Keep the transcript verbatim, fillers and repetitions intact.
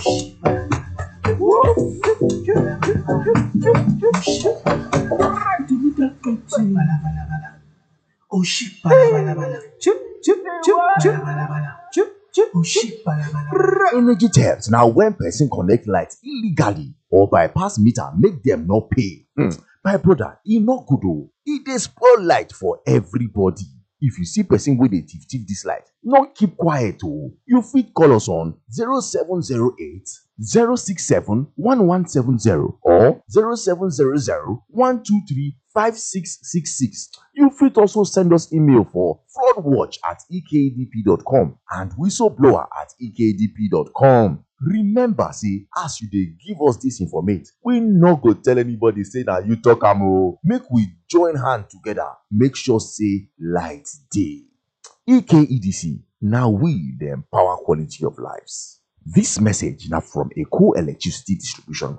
Oh shit, bala bala bala. Chip, chip, chip, chip, bala bala. Chip, chip, oh shit, bala bala. Energy theft now when person connect light illegally or bypass meter make them not pay. Hmm. My brother, e no good o. E dey spoil light for everybody. If you see person wey dey thief thief this light, no keep quiet o. You fit call us on zero seven zero eight zero six seven one one seven zero or zero seven zero zero one two three five six six six. You fit also send us email for fraudwatch at e k d p dot com and whistleblower at e k d p dot com. Remember say as you dey give us dis informate, we no go tell anybody say na you talk am o. Make we join hand together make sure say light dey. E K E D C, na we dey empower quality of lives. This message na from Eco Electricity Distribution